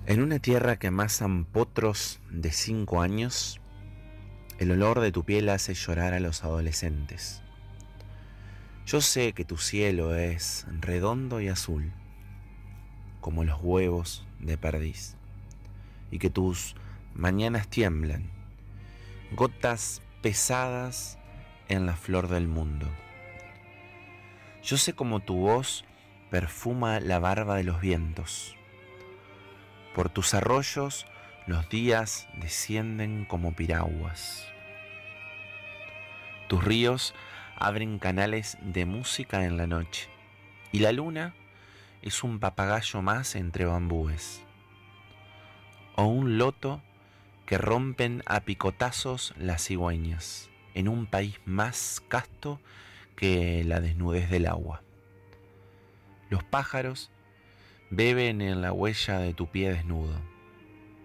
En una tierra que amasan potros de 5 años, el olor de tu piel hace llorar a los adolescentes. Yo sé que tu cielo es redondo y azul, como los huevos de perdiz, y que tus mañanas tiemblan, gotas pesadas en la flor del mundo. Yo sé cómo tu voz perfuma la barba de los vientos. Por tus arroyos los días descienden como piraguas. Tus ríos abren canales de música en la noche, y la luna es un papagayo más entre bambúes, o un loto que rompen a picotazos las cigüeñas, en un país más casto que la desnudez del agua. Los pájaros beben en la huella de tu pie desnudo,